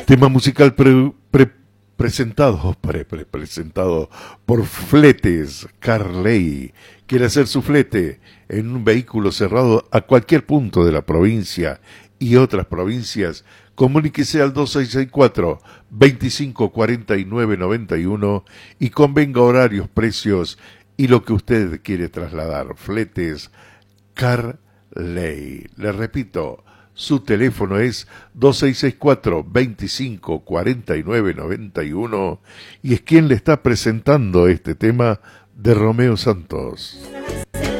Tema musical presentado por Fletes Carley. Quiere hacer su flete en un vehículo cerrado a cualquier punto de la provincia y otras provincias. Comuníquese al 2664-254991 y convenga horarios, precios y lo que usted quiere trasladar. Fletes Carley. Le repito, su teléfono es 2664-254991 y es quien le está presentando este tema de Romeo Santos.